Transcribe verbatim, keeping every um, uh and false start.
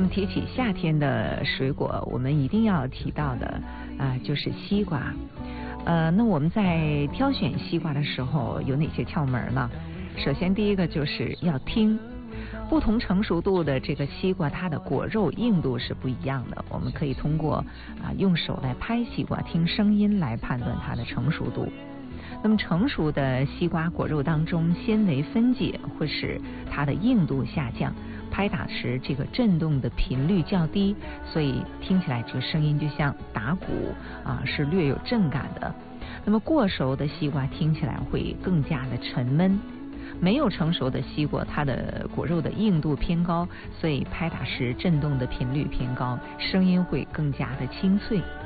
么提起夏天的水果，我们一定要提到的啊、呃、就是西瓜。呃，那我们在挑选西瓜的时候有哪些窍门呢？首先第一个就是要听。不同成熟度的这个西瓜，它的果肉硬度是不一样的。我们可以通过啊用手来拍西瓜，听声音来判断它的成熟度。那么成熟的西瓜果肉当中，纤维分解会使它的硬度下降，拍打时这个震动的频率较低，所以听起来这个声音就像打鼓啊，是略有震感的。那么过熟的西瓜听起来会更加的沉闷。没有成熟的西瓜，它的果肉的硬度偏高，所以拍打时震动的频率偏高，声音会更加的清脆。